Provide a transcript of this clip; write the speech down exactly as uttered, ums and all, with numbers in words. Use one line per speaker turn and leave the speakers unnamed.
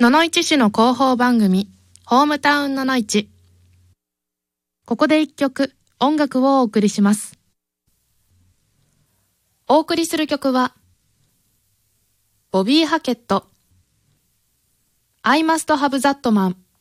野々市市の広報番組、ホームタウン野々市。ここで一曲、音楽をお送りします。お送りする曲は、ボビー・ハケット、I Must Have That Man。